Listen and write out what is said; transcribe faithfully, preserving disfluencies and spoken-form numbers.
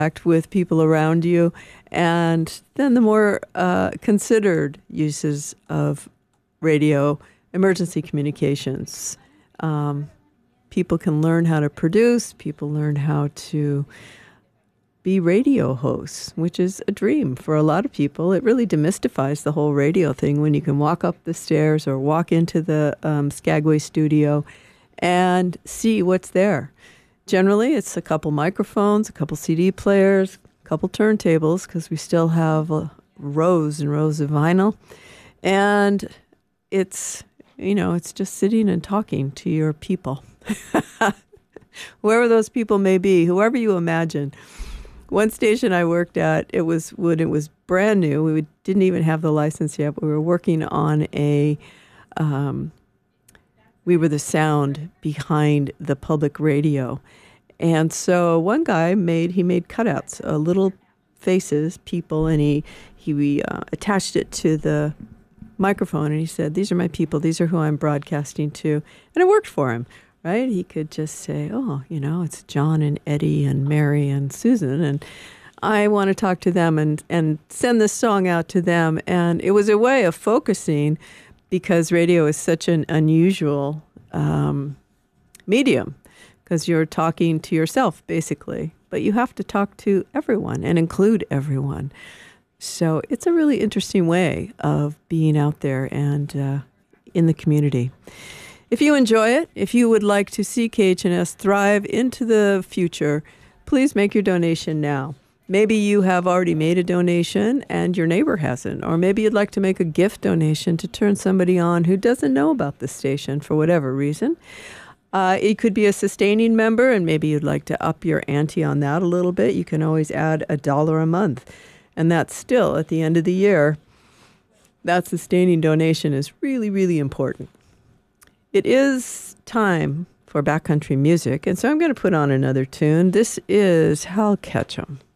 act with people around you. And then the more uh, considered uses of radio, emergency communications. Um, people can learn how to produce, people learn how to be radio hosts, which is a dream for a lot of people. It really demystifies the whole radio thing when you can walk up the stairs or walk into the um, Skagway studio and see what's there. Generally, it's a couple microphones, a couple C D players, a couple turntables, because we still have uh, rows and rows of vinyl. And it's, you know, it's just sitting and talking to your people. Whoever those people may be, whoever you imagine. One station I worked at, it was when it was brand new. We didn't even have the license yet, but we were working on a, um, we were the sound behind the public radio. And so one guy made, he made cutouts, uh, little faces, people, and he, he uh, attached it to the microphone, and he said, these are my people, these are who I'm broadcasting to. And it worked for him. Right? He could just say, oh, you know, it's John and Eddie and Mary and Susan, and I want to talk to them and, and send this song out to them. And it was a way of focusing, because radio is such an unusual um, medium, because you're talking to yourself, basically. But you have to talk to everyone and include everyone. So it's a really interesting way of being out there and uh, in the community. If you enjoy it, if you would like to see K H N S thrive into the future, please make your donation now. Maybe you have already made a donation and your neighbor hasn't, or maybe you'd like to make a gift donation to turn somebody on who doesn't know about the station for whatever reason. Uh, it could be a sustaining member, and maybe you'd like to up your ante on that a little bit. You can always add a dollar a month, and that's still, at the end of the year, that sustaining donation is really, really important. It is time for backcountry music, and so I'm going to put on another tune. This is Hal Ketchum.